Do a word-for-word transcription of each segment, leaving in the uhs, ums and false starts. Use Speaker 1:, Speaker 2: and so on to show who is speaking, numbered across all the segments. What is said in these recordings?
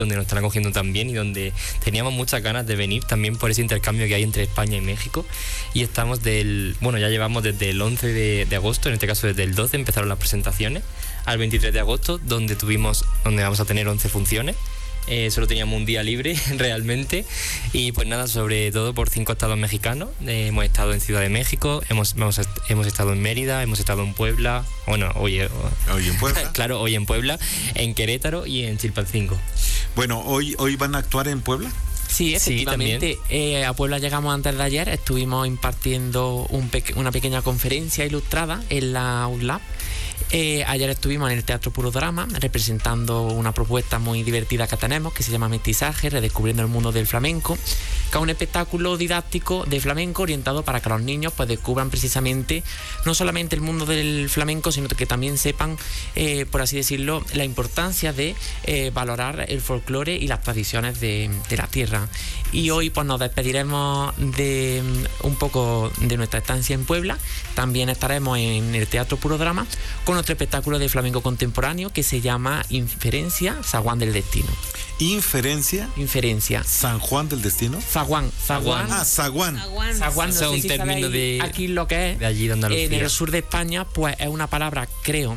Speaker 1: donde nos están acogiendo también y donde teníamos muchas ganas de venir también por ese intercambio que hay entre España y México. Y estamos del, bueno, ya llevamos desde el once de, de agosto, en este caso desde el doce empezaron las presentaciones, al veintitrés de agosto, donde tuvimos, donde vamos a tener once funciones. Eh, solo teníamos un día libre realmente y pues nada, sobre todo por cinco estados mexicanos. Eh, hemos estado en Ciudad de México, hemos, hemos, hemos estado en Mérida, hemos estado en Puebla, bueno, hoy,
Speaker 2: hoy en Puebla,
Speaker 1: claro, hoy en Puebla, en Querétaro y en Chilpancingo.
Speaker 2: Bueno, hoy, hoy van a actuar en Puebla.
Speaker 3: Sí, efectivamente. Sí, eh, a Puebla llegamos antes de ayer, estuvimos impartiendo un peque- una pequeña conferencia ilustrada en la U L A B. Eh, ayer estuvimos en el Teatro Puro Drama representando una propuesta muy divertida que tenemos que se llama Mestizaje, redescubriendo el mundo del flamenco, que es un espectáculo didáctico de flamenco orientado para que los niños pues descubran precisamente no solamente el mundo del flamenco, sino que también sepan, eh, por así decirlo, la importancia de eh, valorar el folclore y las tradiciones de, de la tierra. Y hoy pues nos despediremos de un poco de nuestra estancia en Puebla. También estaremos en el Teatro Puro Drama con otro espectáculo de flamenco contemporáneo que se llama Inferencia, Zaguán del Destino.
Speaker 2: ¿Inferencia?
Speaker 3: Inferencia.
Speaker 2: ¿San Juan del Destino?
Speaker 3: Zaguán. Zaguán.
Speaker 2: Ah, Zaguán.
Speaker 3: Zaguán, Zaguán no
Speaker 1: o sea,
Speaker 3: sé
Speaker 1: un
Speaker 3: si
Speaker 1: término de
Speaker 3: aquí lo que es.
Speaker 1: De allí de Andalucía.
Speaker 3: En el sur de España, pues es una palabra, creo,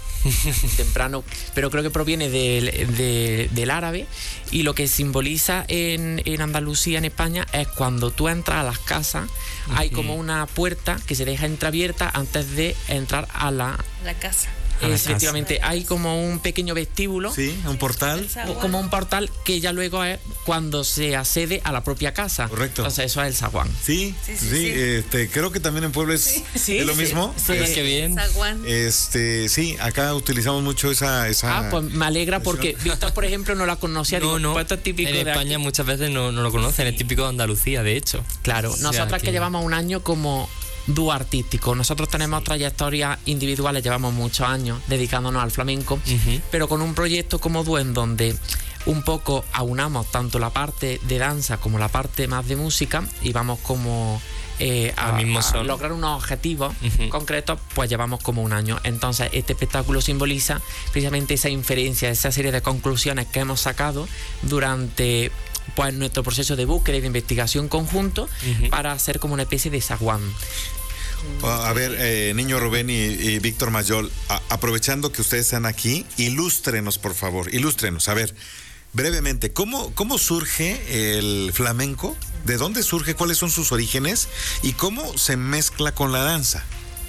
Speaker 3: temprano, pero creo que proviene del, de, del árabe, y lo que simboliza en, en Andalucía, en España, es cuando tú entras a las casas, uh-huh. hay como una puerta que se deja entreabierta antes de entrar a la,
Speaker 4: la casa.
Speaker 3: Efectivamente, hay como un pequeño vestíbulo.
Speaker 2: Sí, un portal.
Speaker 3: Como un portal que ya luego es cuando se accede a la propia casa.
Speaker 2: Correcto.
Speaker 3: Entonces eso es el zaguán.
Speaker 2: Sí, sí, sí, sí. Este, creo que también en Puebla es,
Speaker 3: sí. Sí,
Speaker 2: es lo
Speaker 3: sí,
Speaker 2: mismo.
Speaker 3: Sí,
Speaker 1: es que bien.
Speaker 4: Zaguán.
Speaker 2: Este, sí, acá utilizamos mucho esa, esa.
Speaker 3: Ah, pues me alegra porque Víctor, por ejemplo, no la conocía.
Speaker 1: No,
Speaker 3: digo,
Speaker 1: no.
Speaker 3: Pues esto es típico
Speaker 1: en
Speaker 3: de
Speaker 1: España
Speaker 3: aquí.
Speaker 1: Muchas veces no, no lo conocen, es típico de Andalucía, de hecho.
Speaker 3: Claro,
Speaker 1: o sea,
Speaker 3: nosotros que... que llevamos un año como dúo artístico. Nosotros tenemos sí. trayectorias individuales, llevamos muchos años dedicándonos al flamenco, uh-huh. pero con un proyecto como dúo en donde un poco aunamos tanto la parte de danza como la parte más de música y vamos como eh, a, a lograr unos objetivos uh-huh. concretos, pues llevamos como un año. Entonces este espectáculo simboliza precisamente esa inferencia, esa serie de conclusiones que hemos sacado durante pues nuestro proceso de búsqueda y de investigación conjunto uh-huh. para hacer como una especie de zaguán.
Speaker 2: A ver, eh, Niño Rubén y, y Víctor Mayol, a, aprovechando que ustedes están aquí, ilústrenos, por favor, ilústrenos. A ver, brevemente, ¿cómo, cómo surge el flamenco? ¿De dónde surge? ¿Cuáles son sus orígenes? ¿Y cómo se mezcla con la danza?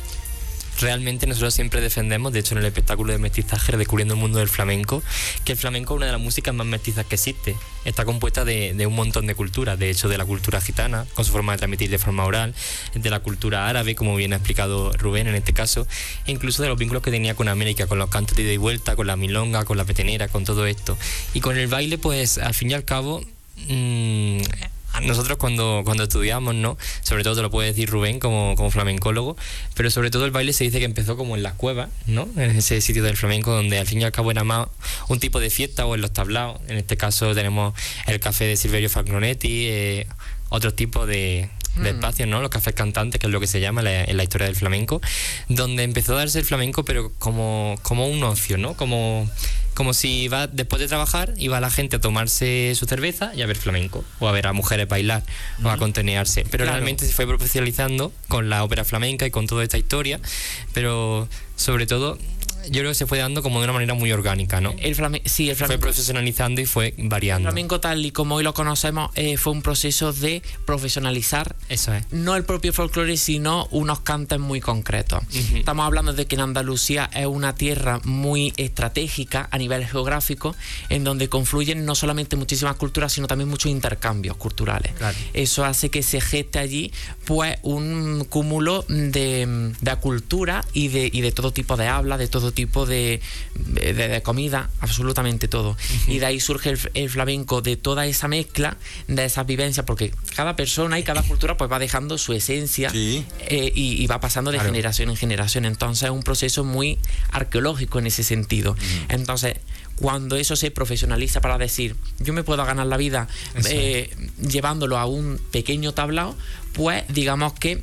Speaker 1: Realmente nosotros siempre defendemos, de hecho en el espectáculo de Mestizaje, redescubriendo el mundo del flamenco, que el flamenco es una de las músicas más mestizas que existe. Está compuesta de, de un montón de culturas, de hecho de la cultura gitana, con su forma de transmitir de forma oral, de la cultura árabe, como bien ha explicado Rubén en este caso, e incluso de los vínculos que tenía con América, con los cantos de ida y vuelta, con la milonga, con la petenera, con todo esto. Y con el baile, pues al fin y al cabo... Mmm, nosotros cuando, cuando estudiamos, ¿no? Sobre todo te lo puede decir Rubén como, como flamencólogo, pero sobre todo el baile se dice que empezó como en las cuevas, ¿no? En ese sitio del flamenco donde al fin y al cabo era más un tipo de fiesta o en los tablaos. En este caso tenemos el café de Silverio Falconetti, eh, otro tipo de... de espacios, ¿no? Los cafés cantantes, que es lo que se llama la, en la historia del flamenco, donde empezó a darse el flamenco, pero como, como un ocio, ¿no? Como, como si va después de trabajar, iba la gente a tomarse su cerveza y a ver flamenco, o a ver a mujeres bailar, uh-huh. o a contenearse. Pero claro. realmente se fue profesionalizando con la ópera flamenca y con toda esta historia, pero sobre todo... yo creo que se fue dando como de una manera muy orgánica, ¿no?
Speaker 3: El flame- sí, el flamenco.
Speaker 1: Fue profesionalizando y fue variando.
Speaker 3: El flamenco tal y como hoy lo conocemos eh, fue un proceso de profesionalizar.
Speaker 1: Eso es.
Speaker 3: No el propio folclore, sino unos cantes muy concretos. Uh-huh. Estamos hablando de que en Andalucía es una tierra muy estratégica a nivel geográfico, en donde confluyen no solamente muchísimas culturas, sino también muchos intercambios culturales. Claro. Eso hace que se geste allí pues un cúmulo de, de cultura y de, y de todo tipo de habla, de todo tipo de, de, de comida, absolutamente todo. Uh-huh. Y de ahí surge el, el flamenco, de toda esa mezcla, de esas vivencias, porque cada persona y cada cultura pues va dejando su esencia, sí. eh, y, y va pasando de claro. generación en generación. Entonces es un proceso muy arqueológico en ese sentido. Uh-huh. Entonces, cuando eso se profesionaliza para decir, yo me puedo ganar la vida eh, llevándolo a un pequeño tablao, pues digamos que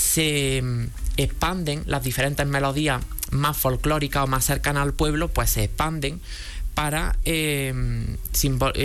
Speaker 3: se expanden las diferentes melodías más folclóricas o más cercanas al pueblo, pues se expanden para eh, simbol-